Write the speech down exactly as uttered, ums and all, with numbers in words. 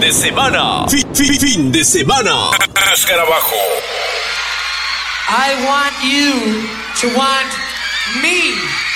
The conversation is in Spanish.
de semana. Fin, fin, fin de semana. Escarabajo. I want you to want me.